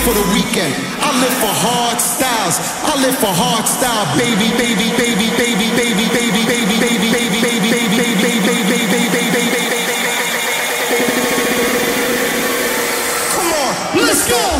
for the weekend. I live for hard styles. I live for hard style, baby, baby, baby, baby, baby, baby, baby, baby, baby, baby, baby, baby, baby, baby, baby, baby. Come on, let's go.